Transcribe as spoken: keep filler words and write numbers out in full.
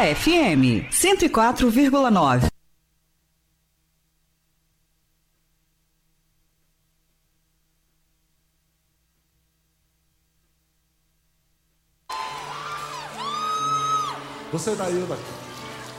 F M cento e quatro vírgula nove. Você daí, eu daqui.